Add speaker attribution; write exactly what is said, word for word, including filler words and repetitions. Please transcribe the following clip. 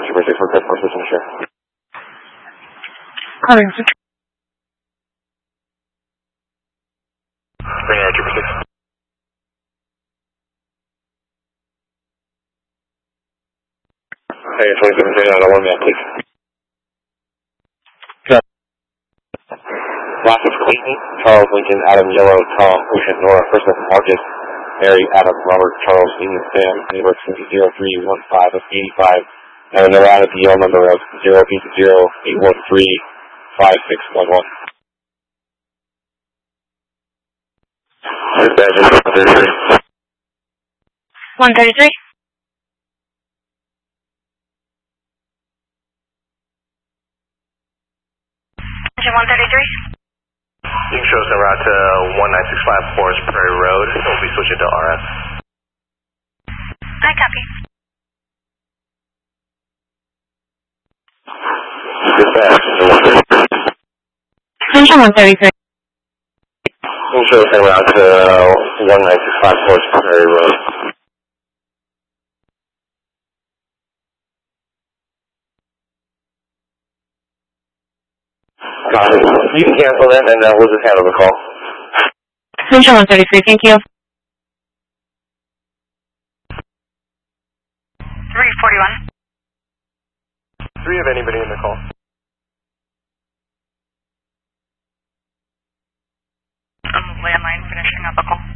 Speaker 1: Trooper six, we're customer switching to share.
Speaker 2: Calling six.
Speaker 1: Bring out Trooper six. Hey, twenty-seven thirty nine, one man, please. Good. Last is Clayton, Charles, Lincoln, Adam, Yellow, Tom, Ocean, Nora, First Name, Marcus, Mary, Adam, Robert, Charles, Ian, Sam, neighbor, zero three one five of eighty-five, and they're out at the Yale number of zero eight zero eight one three five six one one.
Speaker 2: one thirty-three. one thirty-three.
Speaker 1: You can show us en route to one nine six five Forest Prairie Road. We'll be switching to R F.
Speaker 2: I copy.
Speaker 1: Dispatch,
Speaker 2: Attention one thirty-three.
Speaker 1: You can show us en route to one nine six five Forest Prairie Road. Got it. You can cancel that and uh, we'll just handle the call.
Speaker 2: Attention one thirty-three, thank you. three forty-one.
Speaker 1: Do we have anybody in the call?
Speaker 2: Um, landline finishing up a call.